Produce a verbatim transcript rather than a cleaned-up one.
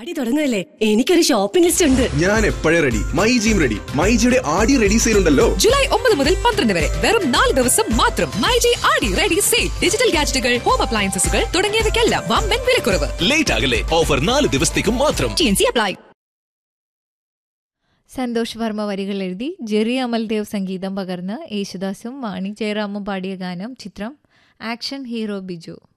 ആടി തുടങ്ങുകയല്ലേ, എനിക്കൊരു shopping list ഉണ്ട്. ഞാൻ എപ്പോഴേ റെഡി. മൈജിയും റെഡി. മൈജിയുടെ ആടി റെഡി സെയിൽ ഉണ്ടല്ലോ. ജൂലൈ ഒമ്പത് മുതൽ പന്ത്രണ്ട് വരെ വെറും നാല് ദിവസം മാത്രം. മൈജി ആടി റെഡി സെയിൽ. ഡിജിറ്റൽ ഗാഡ്ജറ്റുകൾ, ഹോം അപ്ലയൻസസുകൾ തുടങ്ങിയവയ്ക്കെല്ലാം വമ്പൻ വിലക്കുറവ്. ലേറ്റ് ആകല്ലേ, ഓഫർ നാല് ദിവസത്തേക്കും മാത്രം. T N C apply. Santhosh Varma വരികൾ എഴുതി ജെറി അമൽദേവ് സംഗീതം പകർന്ന് യേശുദാസും വാണി ജയറാമും പാടിയ ഗാനം. ചിത്രം ആക്ഷൻ ഹീറോ ബിജു.